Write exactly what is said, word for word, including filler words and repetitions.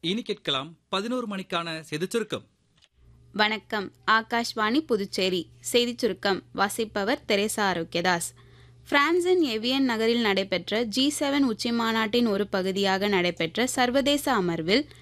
இனி கேட்கலாம் பதினோரு மணிக்கான செய்திச் சுருக்கம். வணக்கம். ஆகாஷ்வாணி புதுச்சேரி செய்திச் சுருக்கம் வாசிப்பவர் தெரேசா ஆரோக்கியதாஸ். பிரான்சின் எவியன் நகரில் நடைபெற்ற ஜி செவன் உச்சி மாநாட்டின் ஒரு பகுதியாக நடைபெற்ற சர்வதேச அமர்வில்